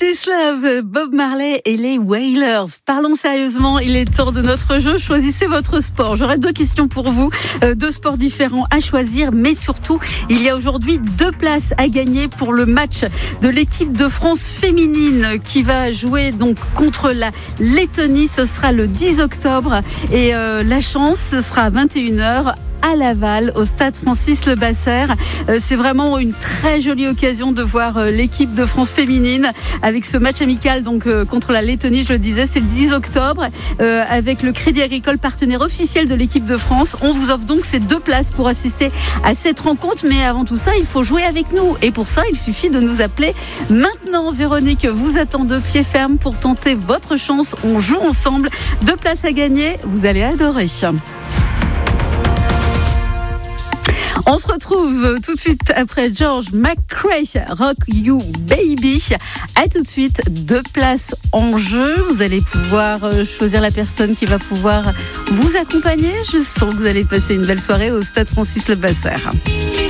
This Love, Bob Marley et les Wailers. Parlons sérieusement, il est temps de notre jeu. Choisissez votre sport. J'aurai 2 questions pour vous, 2 sports différents à choisir, mais surtout, il y a aujourd'hui 2 places à gagner pour le match de l'équipe de France féminine qui va jouer donc contre la Lettonie. Ce sera le 10 octobre et la chance, ce sera à 21h. À Laval, au stade Francis-Lebasser. C'est vraiment une très jolie occasion de voir l'équipe de France féminine avec ce match amical donc contre la Lettonie, je le disais, c'est le 10 octobre avec le Crédit Agricole, partenaire officiel de l'équipe de France. On vous offre donc ces 2 places pour assister à cette rencontre, mais avant tout ça, il faut jouer avec nous et pour ça, il suffit de nous appeler maintenant. Véronique vous attend de pied ferme pour tenter votre chance. On joue ensemble, 2 places à gagner, vous allez adorer. On se retrouve tout de suite après George McCrae, Rock You Baby. À tout de suite, 2 places en jeu. Vous allez pouvoir choisir la personne qui va pouvoir vous accompagner. Je sens que vous allez passer une belle soirée au stade Francis-Lebasser.